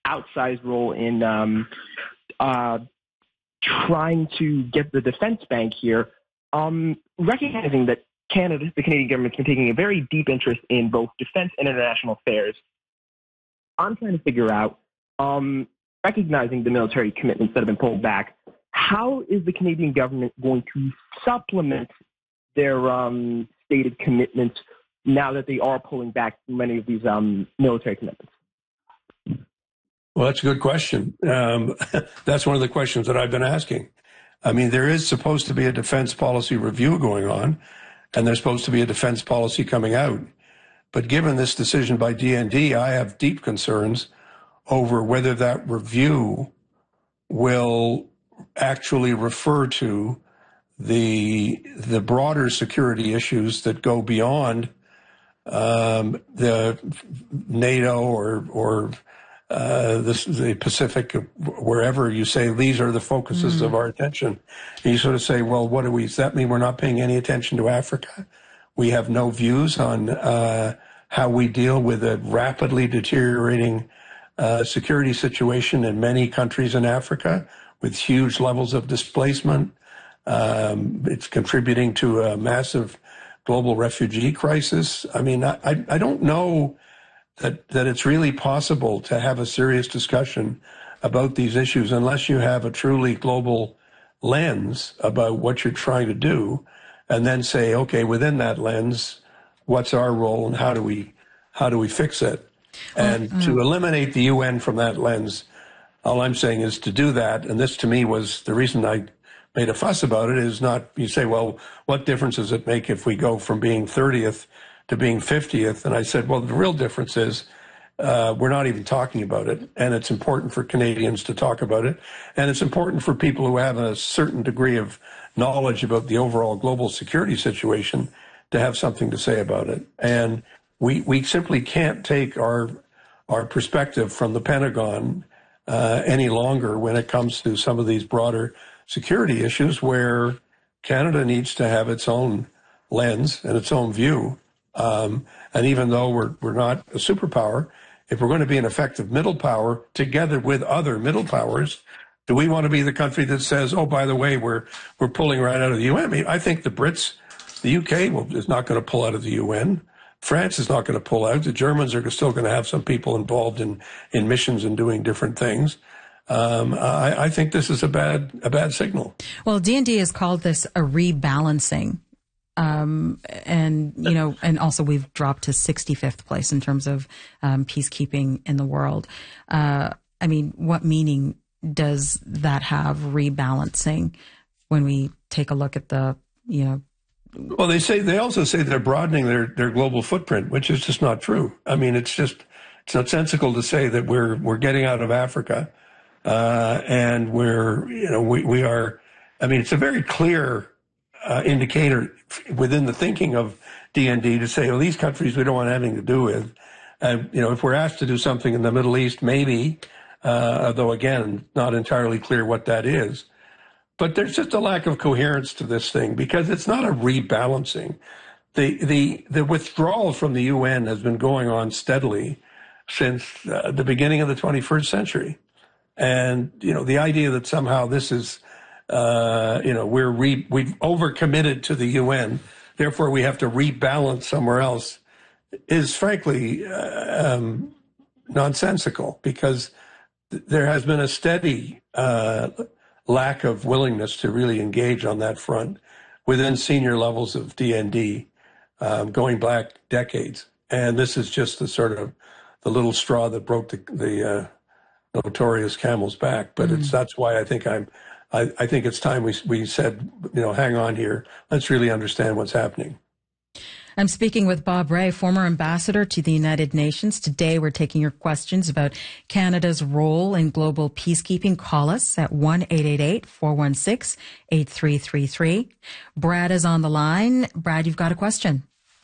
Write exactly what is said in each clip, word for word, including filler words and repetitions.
outsized role in um, uh, trying to get the defense bank here, um, recognizing that Canada, the Canadian government, has been taking a very deep interest in both defense and international affairs. I'm trying to figure out, um, recognizing the military commitments that have been pulled back, how is the Canadian government going to supplement their um, stated commitments now that they are pulling back many of these um, military commitments? Well, that's a good question. Um, that's one of the questions that I've been asking. I mean, there is supposed to be a defense policy review going on, and there's supposed to be a defense policy coming out. But given this decision by D N D, I have deep concerns over whether that review will actually refer to the the broader security issues that go beyond um, the NATO or or uh, the, the Pacific, wherever you say these are the focuses mm. of our attention. And you sort of say, well, what do we? Does that mean we're not paying any attention to Africa? We have no views on uh, how we deal with a rapidly deteriorating uh, security situation in many countries in Africa, with huge levels of displacement. Um, it's contributing to a massive global refugee crisis. I mean, I, I don't know that, that it's really possible to have a serious discussion about these issues unless you have a truly global lens about what you're trying to do, and then say, okay, within that lens, what's our role and how do we, how do we fix it? And uh, to eliminate the U N from that lens, all I'm saying is to do that, and this to me was the reason I made a fuss about it, is not, you say, well, what difference does it make if we go from being thirtieth to being fiftieth? And I said, well, the real difference is uh, we're not even talking about it, and it's important for Canadians to talk about it, and it's important for people who have a certain degree of knowledge about the overall global security situation to have something to say about it. And we we simply can't take our our perspective from the Pentagon Uh, any longer when it comes to some of these broader security issues, where Canada needs to have its own lens and its own view. Um, and even though we're we're not a superpower, if we're going to be an effective middle power together with other middle powers, do we want to be the country that says, oh, by the way, we're we're pulling right out of the U N? I mean, I think the Brits, the U K will, is not going to pull out of the U N. France is not going to pull out. The Germans are still going to have some people involved in, in missions and doing different things. Um, I, I think this is a bad a bad signal. Well, D N D has called this a rebalancing, um, and you know, and also we've dropped to sixty-fifth place in terms of um, peacekeeping in the world. Uh, I mean, what meaning does that have, rebalancing, when we take a look at the, you know? Well, they say they also say they're broadening their, their global footprint, which is just not true. I mean, it's just it's nonsensical to say that we're we're getting out of Africa, uh, and we're you know we we are. I mean, it's a very clear uh, indicator within the thinking of D N D to say, well, these countries we don't want anything to do with. And you know, if we're asked to do something in the Middle East, maybe, uh, although again, not entirely clear what that is. But there's just a lack of coherence to this thing, because it's not a rebalancing. The the the withdrawal from the U N has been going on steadily since uh, the beginning of the twenty-first century, and you know the idea that somehow this is uh, you know we're re, we've overcommitted to the U N, therefore we have to rebalance somewhere else, is frankly uh, um, nonsensical, because th- there has been a steady Uh, lack of willingness to really engage on that front within senior levels of D N D, um, going back decades. And this is just the sort of the little straw that broke the, the uh, notorious camel's back. But mm-hmm. it's that's why I think I'm I, I think it's time we we said, you know, hang on here. Let's really understand what's happening. I'm speaking with Bob Rae, former ambassador to the United Nations. Today, we're taking your questions about Canada's role in global peacekeeping. Call us at one eight eight eight, four one six, eight three three three. Brad is on the line. Brad, you've got a question.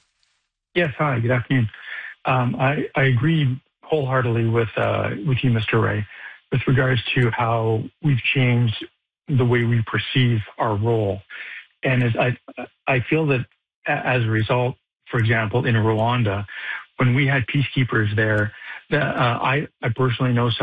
Yes, hi, good afternoon. Um, I, I agree wholeheartedly with uh, with you, Mister Rae, with regards to how we've changed the way we perceive our role. And as I, I feel that as a result, for example, in Rwanda, when we had peacekeepers there, uh, I, I personally know